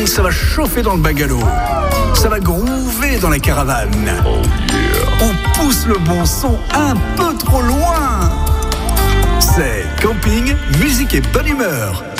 ça va chauffer dans le bungalow. Ça va groover dans la caravane. On pousse le bon son un peu trop loin. C'est camping, musique et bonne humeur